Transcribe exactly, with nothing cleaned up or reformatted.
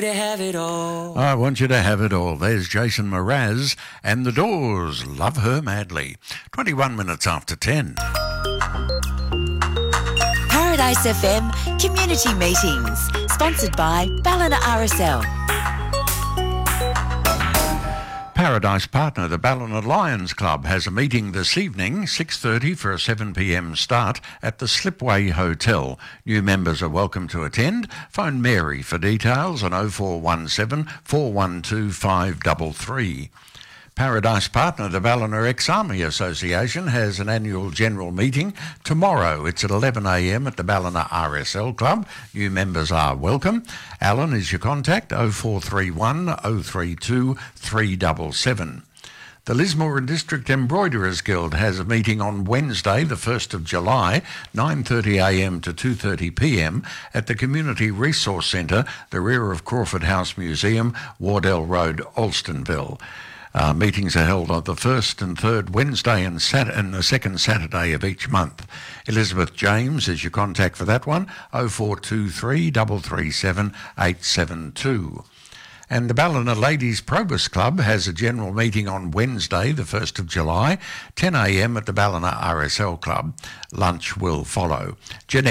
To have it all. I want you to have it all. There's Jason Mraz and The Doors. Love Her Madly. twenty-one minutes after ten. Paradise F M Community Meetings, sponsored by Ballina R S L. Paradise partner, the Ballina Lions Club, has a meeting this evening, six thirty for a seven p m start at the Slipway Hotel. New members are welcome to attend. Phone Mary for details on oh four one seven, four one two, five three three. Paradise partner, the Ballina Ex-Army Association, has an annual general meeting tomorrow. It's at eleven a m at the Ballina R S L Club. New members are welcome. Alan is your contact, oh four three one, oh three two, three seven seven. The Lismore and District Embroiderers Guild has a meeting on Wednesday, the first of July, nine thirty a m to two thirty p m at the Community Resource Centre, the rear of Crawford House Museum, Wardell Road, Alstonville. Uh, meetings are held on the first and third Wednesday and, Sat- and the second Saturday of each month. Elizabeth James is your contact for that one, oh four two three, three three seven, eight seven two. And the Ballina Ladies Probus Club has a general meeting on Wednesday, the first of July, ten a m at the Ballina R S L Club. Lunch will follow. Jeanette